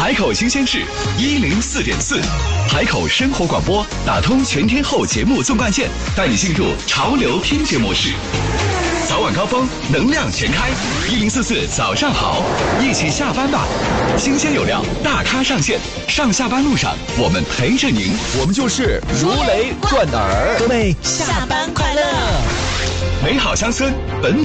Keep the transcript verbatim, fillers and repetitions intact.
海口新鲜事一零四点四，海口生活广播打通全天候节目纵贯线，带你进入潮流听觉模式。早晚高峰，能量全开，一零四四早上好，一起下班吧。新鲜有料，大咖上线，上下班路上我们陪着您， 我们就是如雷贯耳。 各位下班快乐， 美好乡村本土。